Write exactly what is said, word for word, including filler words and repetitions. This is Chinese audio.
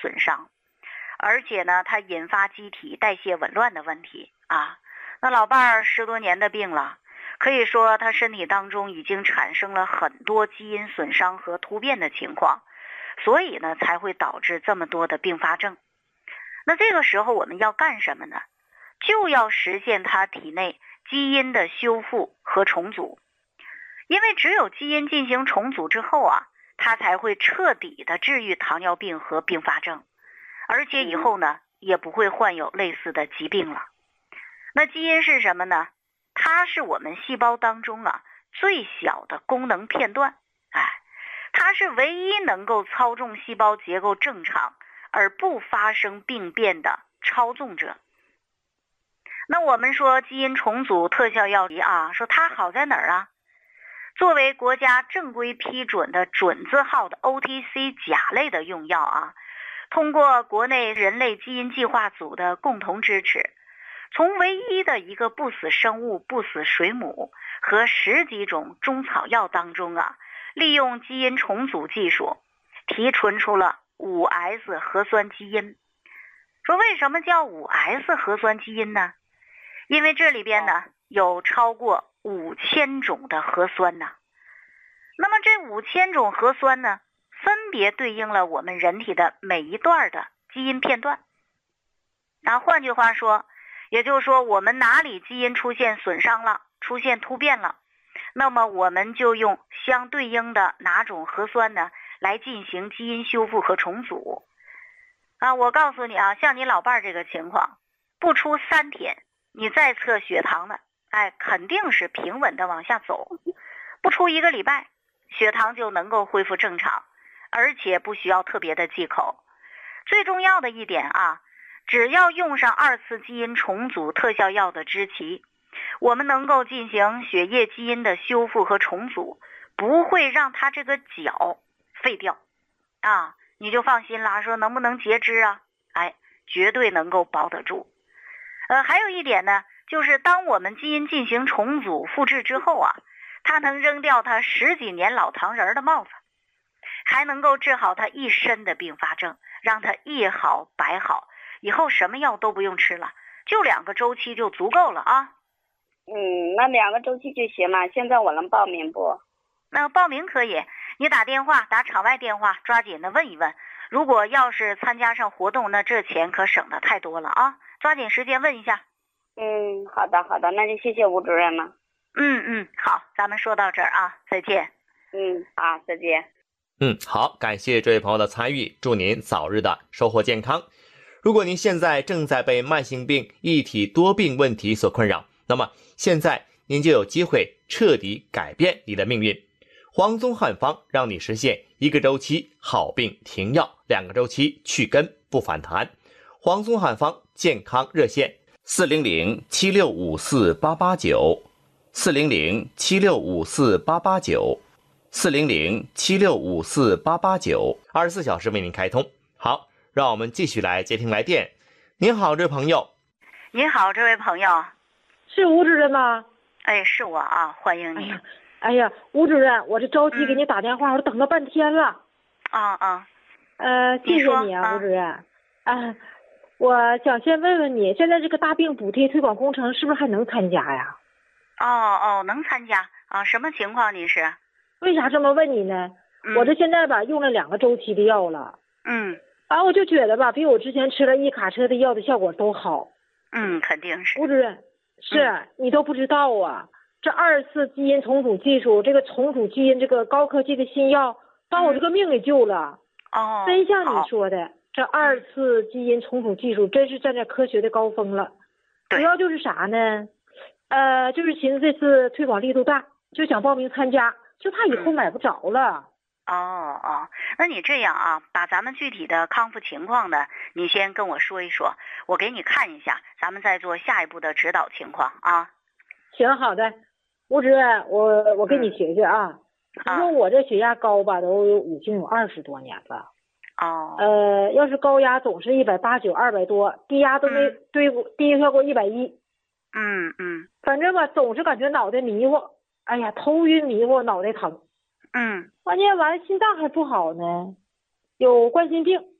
损伤，而且呢，它引发机体代谢紊乱的问题啊。那老伴儿十多年的病了，可以说他身体当中已经产生了很多基因损伤和突变的情况，所以呢，才会导致这么多的并发症。那这个时候我们要干什么呢？就要实现他体内基因的修复和重组，因为只有基因进行重组之后啊，它才会彻底的治愈糖尿病和并发症，而且以后呢，也不会患有类似的疾病了。那基因是什么呢？它是我们细胞当中啊最小的功能片段，哎，它是唯一能够操纵细胞结构正常而不发生病变的操纵者。那我们说基因重组特效药啊，说它好在哪儿啊？作为国家正规批准的准字号的 O T C 甲类的用药啊，通过国内人类基因计划组的共同支持，从唯一的一个不死生物不死水母和十几种中草药当中啊，利用基因重组技术提纯出了 五 S 核酸基因。说为什么叫 五 S 核酸基因呢？因为这里边呢有超过五千种的核酸呢。那么这五千种核酸呢，分别对应了我们人体的每一段的基因片段。那换句话说，也就是说我们哪里基因出现损伤了，出现突变了，那么我们就用相对应的哪种核酸呢来进行基因修复和重组。啊，我告诉你啊，像你老伴儿这个情况，不出三天你再测血糖呢，哎，肯定是平稳的往下走，不出一个礼拜血糖就能够恢复正常，而且不需要特别的忌口。最重要的一点啊，只要用上二次基因重组特效药的支旗，我们能够进行血液基因的修复和重组，不会让它这个脚废掉啊，你就放心啦。说能不能截肢啊？哎，绝对能够保得住。呃，还有一点呢，就是当我们基因进行重组复制之后啊，它能扔掉它十几年老糖人的帽子，还能够治好它一身的并发症，让它一好百好，以后什么药都不用吃了，就两个周期就足够了啊。 嗯，那两个周期就行了。现在我能报名不？ 那报名可以，你打电话，打场外电话，抓紧的问一问。如果要是参加上活动，那这钱可省的太多了啊！抓紧时间问一下。 嗯，好的好的，那就谢谢吴主任了。 嗯嗯，好，咱们说到这儿啊，再见。 嗯，好，再见。 嗯，好，感谢这位朋友的参与，祝您早日的收获健康。如果您现在正在被慢性病、一体多病问题所困扰，那么现在您就有机会彻底改变你的命运。黄宗汉方让你实现一个周期好病停药，两个周期去根不反弹。黄宗汉方健康热线四零零七六五四八八九，四零零七六五四八八九，四零零七六五四八八九，二十四小时为您开通。好，让我们继续来接听来电。您好，这位朋友。 您好，这位朋友。 是吴主任吗？ 哎，是我啊，欢迎你。 哎呀，哎呀，吴主任，我这着急给你打电话，嗯、我等了半天了。 啊啊。 呃，谢谢你啊，吴主任。啊，我想先问问你，现在这个大病补贴推广工程是不是还能参加呀？ 哦哦，能参加啊？什么情况？你是？ 为啥这么问你呢？ 嗯、 我这现在吧用了两个周期的药了。 嗯。 啊，我就觉得吧，比我之前吃了一卡车的药的效果都好。 嗯，肯定是。 吴主任，是、嗯、你都不知道啊，这二次基因重组技术，这个重组基因这个高科技的新药，把我这个命给救了。 哦、嗯。 真像你说的，这二次基因重组技术真是站在科学的高峰了。主要就是啥呢？呃，就是寻思这次推广力度大，就想报名参加，就怕以后买不着了。 嗯、哦哦，那你这样啊，把咱们具体的康复情况呢，你先跟我说一说，我给你看一下，咱们再做下一步的指导情况啊。 行，好的，吴主任，我我跟你学学啊。你、嗯、说我这血压高吧，都有已经有二十多年了。 哦。 呃，要是高压总是一百八九、二百多，低压都没对过，低下过一百一。 嗯嗯。 反正吧，总是感觉脑袋迷糊，哎呀，头晕迷糊，脑袋疼。 嗯。 关键完了，心脏还不好呢，有冠心病，